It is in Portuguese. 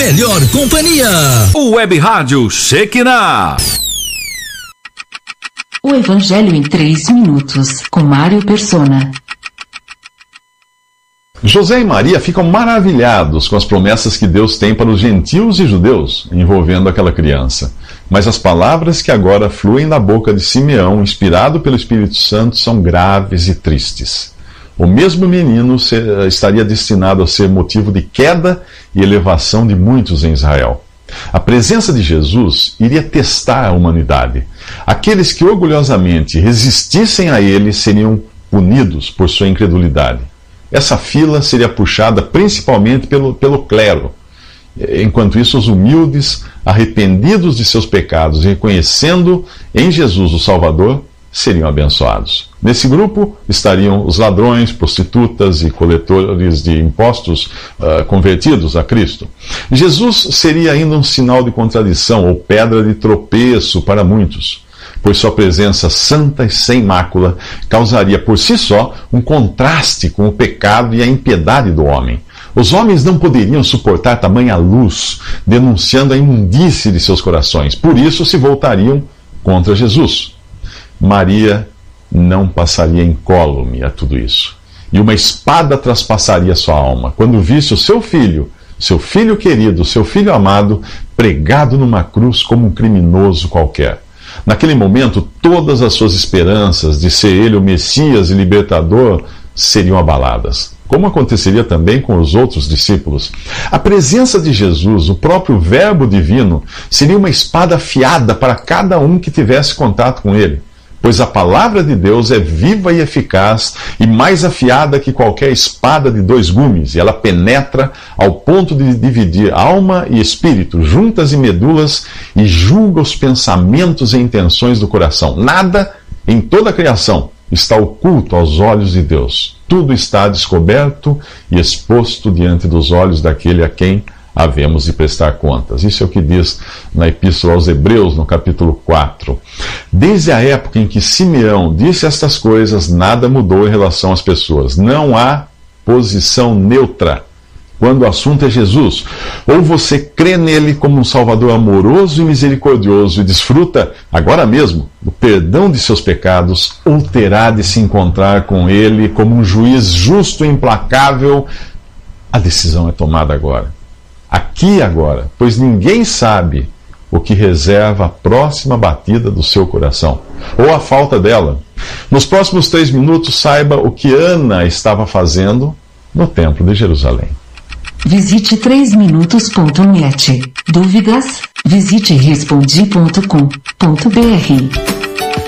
melhor companhia. O Web Rádio Shekinah. O Evangelho em 3 minutos, com Mário Persona. José e Maria ficam maravilhados com as promessas que Deus tem para os gentios e judeus envolvendo aquela criança. Mas as palavras que agora fluem da boca de Simeão, inspirado pelo Espírito Santo, são graves e tristes. O mesmo menino estaria destinado a ser motivo de queda e elevação de muitos em Israel. A presença de Jesus iria testar a humanidade. Aqueles que orgulhosamente resistissem a ele seriam punidos por sua incredulidade. Essa fila seria puxada principalmente pelo clero. Enquanto isso, os humildes, arrependidos de seus pecados e reconhecendo em Jesus o Salvador, seriam abençoados. Nesse grupo estariam os ladrões, prostitutas e coletores de impostos convertidos a Cristo. Jesus seria ainda um sinal de contradição ou pedra de tropeço para muitos, pois sua presença santa e sem mácula causaria por si só um contraste com o pecado e a impiedade do homem. Os homens não poderiam suportar tamanha luz, denunciando a imundície de seus corações. Por isso se voltariam contra Jesus. Maria não passaria incólume a tudo isso. E uma espada traspassaria sua alma quando visse o seu filho querido, seu filho amado, pregado numa cruz como um criminoso qualquer. Naquele momento, todas as suas esperanças de ser ele o Messias e libertador seriam abaladas, como aconteceria também com os outros discípulos. A presença de Jesus, o próprio Verbo divino, seria uma espada afiada para cada um que tivesse contato com ele, pois a palavra de Deus é viva e eficaz e mais afiada que qualquer espada de 2 gumes, e ela penetra ao ponto de dividir alma e espírito, juntas e medulas, e julga os pensamentos e intenções do coração. Nada em toda a criação está oculto aos olhos de Deus. Tudo está descoberto e exposto diante dos olhos daquele a quem havemos de prestar contas. Isso é o que diz na Epístola aos Hebreus, no capítulo 4. Desde a época em que Simeão disse estas coisas, nada mudou em relação às pessoas. Não há posição neutra quando o assunto é Jesus. Ou você crê nele como um Salvador amoroso e misericordioso e desfruta, agora mesmo, do perdão de seus pecados, ou terá de se encontrar com ele como um juiz justo e implacável. A decisão é tomada agora. Aqui e agora, pois ninguém sabe o que reserva a próxima batida do seu coração, ou a falta dela. Nos próximos 3 minutos, saiba o que Ana estava fazendo no Templo de Jerusalém. Visite 3minutos.net. Dúvidas? Visite respondi.com.br.